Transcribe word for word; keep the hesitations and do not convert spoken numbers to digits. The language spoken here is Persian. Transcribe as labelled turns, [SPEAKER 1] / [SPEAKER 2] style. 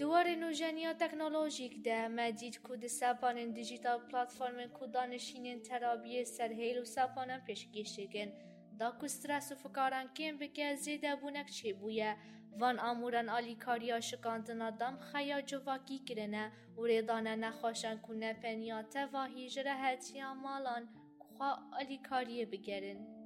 [SPEAKER 1] دوار نوژنیا تکنولوژیک ده مدید کود سپانین دیجیتال پلاتفورم کود دانشینین ترابیه سرهیل و سپانن پیشگیشگن دا کو استرس و فکاران کم بکه زیده بونک چه بویه وان آموران آلیکاریا شکاندنا دام خیا جواکی کرنه و ریدانه نخواشن کنه پنیا تواهی جرهتی مالان خواه آلیکاریه بگرن.